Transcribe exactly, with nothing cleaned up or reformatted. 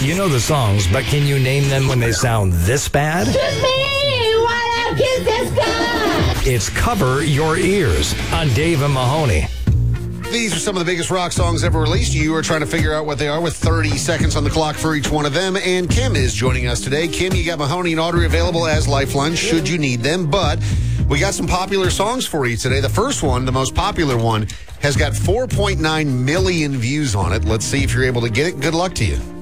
You know the songs, but can you name them when they sound this bad? Excuse me, what up, kiss this guy? It's Cover Your Ears on Dave and Mahoney. These are some of the biggest rock songs ever released. You are trying to figure out what they are with thirty seconds on the clock for each one of them. And Kim is joining us today. Kim, you got Mahoney and Audrey available as lifelines should you need them. But we got some popular songs for you today. The first one, the most popular one, has got four point nine million views on it. Let's see if you're able to get it. Good luck to you.